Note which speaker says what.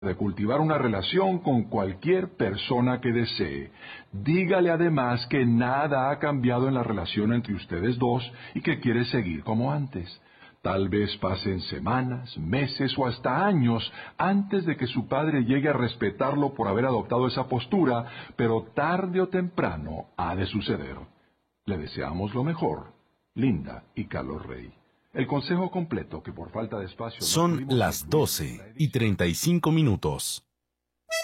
Speaker 1: de cultivar una relación con cualquier persona que desee. Dígale además que nada ha cambiado en la relación entre ustedes dos y que quiere seguir como antes. Tal vez pasen semanas, meses o hasta años antes de que su padre llegue a respetarlo por haber adoptado esa postura, pero tarde o temprano ha de suceder. Le deseamos lo mejor, Linda y Carlos Rey. El consejo completo, que por falta de espacio no
Speaker 2: Son
Speaker 1: pudimos
Speaker 2: las
Speaker 1: incluir en esta
Speaker 2: 12:35
Speaker 1: edición.
Speaker 2: minutos.